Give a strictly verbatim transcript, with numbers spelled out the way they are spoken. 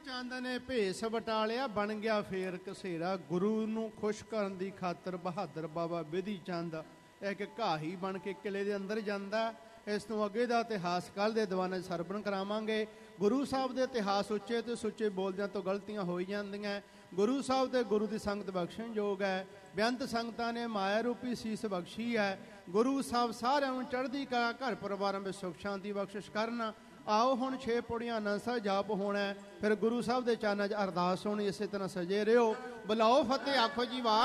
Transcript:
ਚੰਦ ਨੇ ਭੇਸ ਵਟਾਲਿਆ, ਬਣ ਗਿਆ ਫੇਰ ਘਸੇਰਾ। ਗੁਰੂ ਨੂੰ ਖੁਸ਼ ਕਰਨ ਦੀ ਖਾਤਰ ਬਹਾਦਰ ਬਾਬਾ ਬਿਧੀ ਚੰਦ ਇੱਕ ਘਾਹੀ ਬਣ ਕੇ ਕਿਲੇ ਦੇ ਅੰਦਰ ਜਾਂਦਾ। ਇਸ ਤੋਂ ਅੱਗੇ ਦਾ ਇਤਿਹਾਸ ਕੱਲ੍ਹ ਦੇ ਦੀਵਾਨੇ ਸਰਵਣ ਕਰਾਵਾਂਗੇ। ਗੁਰੂ ਸਾਹਿਬ ਦੇ ਇਤਿਹਾਸ ਉੱਚੇ ਤੇ ਸੁੱਚੇ ਬੋਲਦਿਆਂ ਤੋਂ ਗਲਤੀਆਂ ਹੋਈ ਜਾਂਦੀਆਂ। ਗੁਰੂ ਸਾਹਿਬ ਤੇ ਗੁਰੂ ਦੀ ਸੰਗਤ ਬਖਸ਼ਣ ਯੋਗ ਹੈ। ਬੇਅੰਤ ਸੰਗਤਾਂ ਨੇ ਮਾਇਆ ਰੂਪੀ ਸੀਸ ਬਖਸ਼ੀ ਹੈ। ਗੁਰੂ ਸਾਹਿਬ ਸਾਰਿਆਂ ਨੂੰ ਚੜ੍ਹਦੀ ਕਲਾ, ਘਰ ਪਰਿਵਾਰਾਂ ਵਿੱਚ ਸੁਖ ਸ਼ਾਂਤੀ ਬਖਸ਼ਿਸ਼ ਕਰਨ। ਆਓ ਹੁਣ ਛੇ ਪੌੜੀਆਂ ਆਨੰਦ ਸਾਹਿਬ ਜਾਪ ਹੋਣਾ, ਫਿਰ ਗੁਰੂ ਸਾਹਿਬ ਦੇ ਚਰਨਾਂ 'ਚ ਅਰਦਾਸ ਹੋਣੀ। ਇਸੇ ਤਰ੍ਹਾਂ ਸਜੇ ਰਿਹੋ। ਬੁਲਾਓ ਫਤਿਹ, ਆਖੋ ਜੀ ਵਾਹ।